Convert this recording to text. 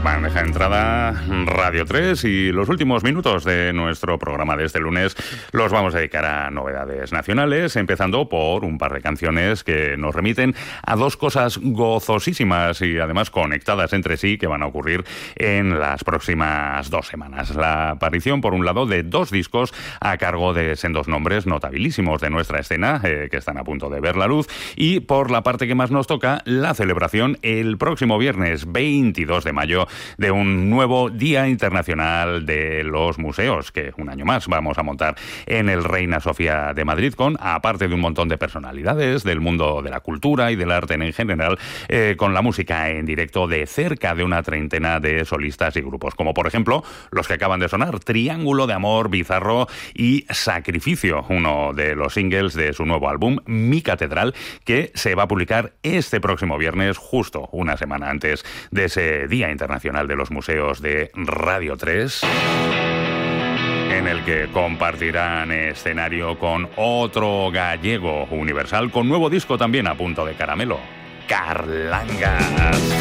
Bandeja de entrada, Radio 3, y los últimos minutos de nuestro programa de este lunes los vamos a dedicar a novedades nacionales, empezando por un par de canciones que nos remiten a dos cosas gozosísimas y además conectadas entre sí que van a ocurrir en las próximas 2 semanas. La aparición, por un lado, de 2 discos a cargo de sendos nombres notabilísimos de nuestra escena, que están a punto de ver la luz, y por la parte que más nos toca, la celebración el próximo viernes 22 de mayo de un nuevo Día Internacional de los Museos, que un año más vamos a montar en el Reina Sofía de Madrid, con, aparte de un montón de personalidades del mundo de la cultura y del arte en general, con la música en directo de cerca de una treintena de solistas y grupos, como por ejemplo los que acaban de sonar: Triángulo de Amor, Bizarro y Sacrificio, uno de los singles de su nuevo álbum Mi Catedral, que se va a publicar este próximo viernes, justo una semana antes de ese Día Internacional de los Museos de Radio 3, en el que compartirán escenario con otro gallego universal con nuevo disco también a punto de caramelo, Carlangas.